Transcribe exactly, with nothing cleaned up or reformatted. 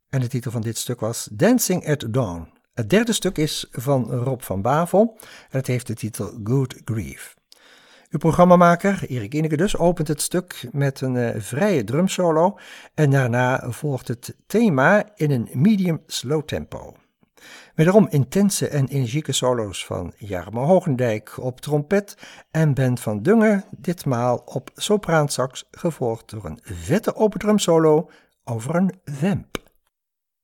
En de titel van dit stuk was Dancing at Dawn. Het derde stuk is van Rob van Bavel en het heeft de titel Good Grief. Uw programmamaker, Erik Inneke dus, opent het stuk met een uh, vrije drumsolo en daarna volgt het thema in een medium slow tempo. Wederom intense en energieke solo's van Jarmo Hogendijk op trompet en Ben van Dungen, ditmaal op sopraansax, gevolgd door een vette open drumsolo over een vamp.